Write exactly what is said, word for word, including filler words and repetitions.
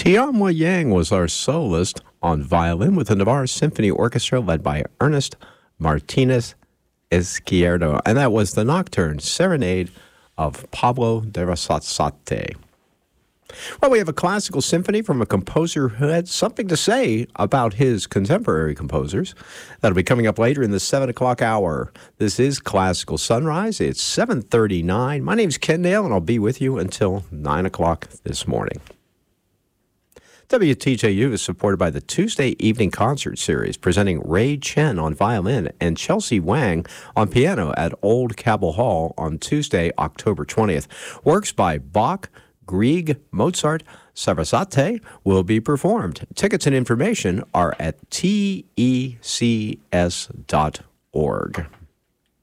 Tianhua Yang was our soloist on violin with the Navarre Symphony Orchestra led by Ernest Martinez Izquierdo. And that was the Nocturne Serenade of Pablo Darassate. Well, we have a classical symphony from a composer who had something to say about his contemporary composers. That'll be coming up later in the seven o'clock hour. This is Classical Sunrise. It's seven thirty-nine. My name's Ken Dale, and I'll be with you until nine o'clock this morning. W T J U is supported by the Tuesday Evening Concert Series, presenting Ray Chen on violin and Chelsea Wang on piano at Old Cabell Hall on Tuesday, October twentieth. Works by Bach, Grieg, Mozart, Sarasate will be performed. Tickets and information are at T E C S dot org.